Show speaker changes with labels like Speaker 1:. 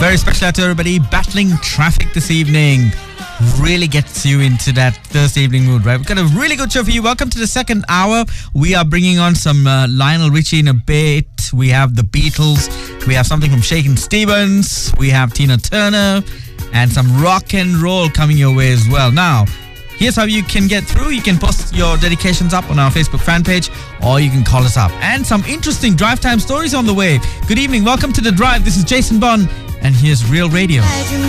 Speaker 1: Very special out to everybody battling traffic this evening. Really gets you into that Thursday evening mood, right? We've got a really good show for you. Welcome to the second hour. We are bringing on some Lionel Richie in a bit. We have the Beatles. We have something from Shakin' Stevens. We have Tina Turner. And some rock and roll coming your way as well. Now, here's how you can get through. You can post your dedications up on our Facebook fan page, or you can call us up. And some interesting drive time stories on the way. Good evening. Welcome to The Drive. This is Jason Bond, and here's Real Radio.